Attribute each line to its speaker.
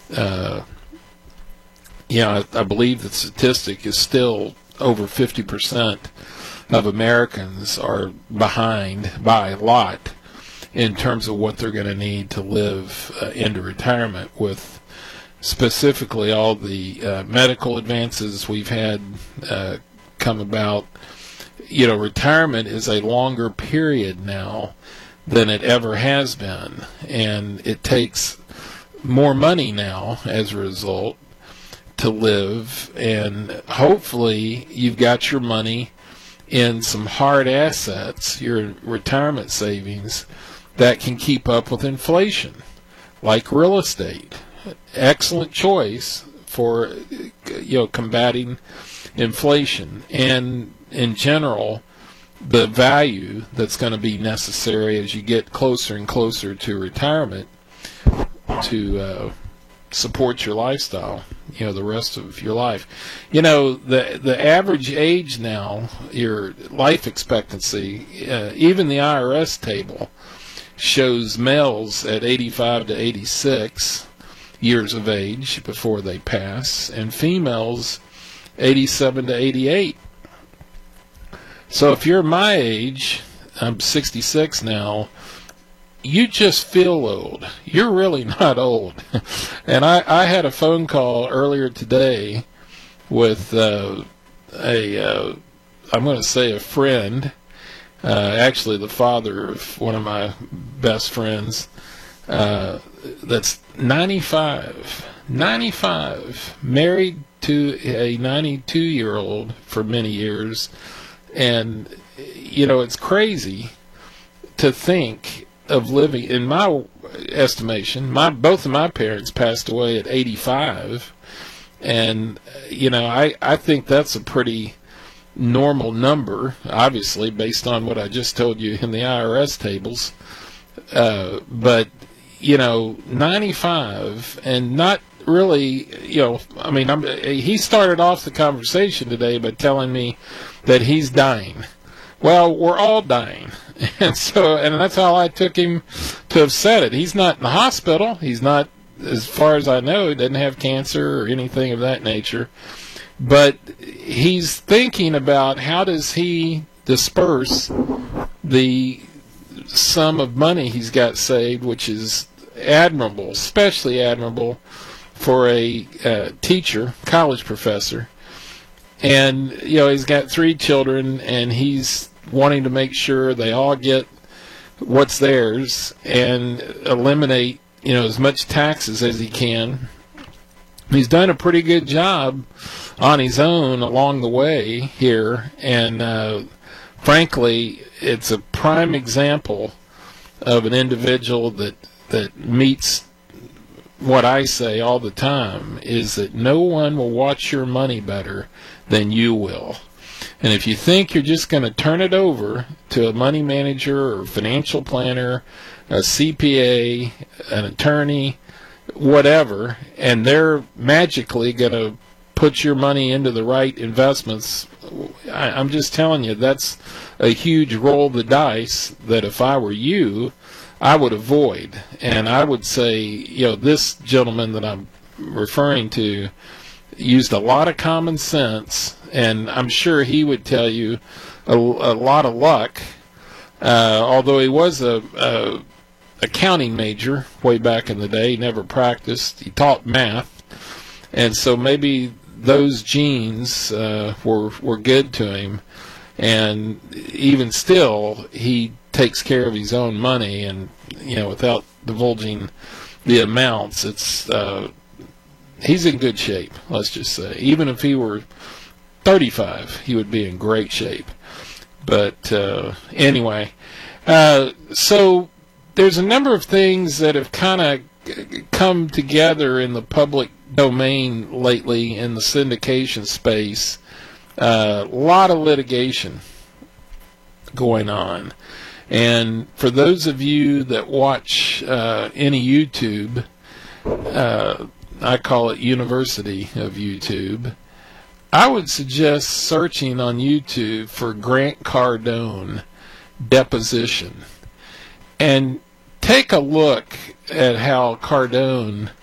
Speaker 1: I believe the statistic is still over 50% of Americans are behind by a lot in terms of what they're going to need to live into retirement, with specifically all the medical advances we've had come about. Retirement is a longer period now than it ever has been, and it takes more money now as a result to live, and hopefully you've got your money in some hard assets, your retirement savings, that can keep up with inflation, like real estate. Excellent choice for combating inflation, and in general the value that's going to be necessary as you get closer and closer to retirement to support your lifestyle, the rest of your life. The average age now, your life expectancy, even the IRS table shows males at 85 to 86 years of age before they pass, and females 87 to 88. So if you're my age, I'm 66 now, you just feel old. You're really not old. And I had a phone call earlier today with I'm going to say a friend, actually the father of one of my best friends, that's 95, married to a 92-year-old for many years. And, it's crazy to think of living. In my estimation, both of my parents passed away at 85, and I think that's a pretty normal number, obviously based on what I just told you in the IRS tables. But 95 and not really, he started off the conversation today by telling me that he's dying. Well, we're all dying. And that's how I took him to have said it. He's not in the hospital. He's not, as far as I know, he doesn't have cancer or anything of that nature. But he's thinking about how does he disperse the sum of money he's got saved, which is admirable, especially admirable for a teacher, college professor. And, he's got 3 children, and he's wanting to make sure they all get what's theirs and eliminate, as much taxes as he can. He's done a pretty good job on his own along the way here, and frankly, it's a prime example of an individual that meets what I say all the time, is that no one will watch your money better than you will. And if you think you're just going to turn it over to a money manager or financial planner, a CPA, an attorney, whatever, and they're magically going to put your money into the right investments, I'm just telling you, that's a huge roll of the dice that if I were you, I would avoid. And I would say, this gentleman that I'm referring to used a lot of common sense, and I'm sure he would tell you a lot of luck, although he was a accounting major way back in the day. He never practiced. He taught math, and so maybe those genes were good to him, and even still he takes care of his own money, and without divulging the amounts, it's he's in good shape, let's just say. Even if he were 35, he would be in great shape. But anyway, so there's a number of things that have kind of come together in the public domain lately in the syndication space. A lot of litigation going on. And for those of you that watch any YouTube, I call it University of YouTube, I would suggest searching on YouTube for Grant Cardone deposition and take a look at how Cardone